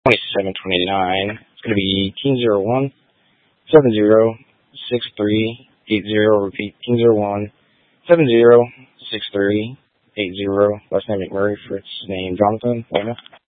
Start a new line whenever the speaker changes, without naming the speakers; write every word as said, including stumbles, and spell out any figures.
twenty-seven twenty-nine. It's going to be team zero one seven zero six three eight zero. Repeat, team zero one seven zero six three eight zero. Last name McMurray, first name Jonathan.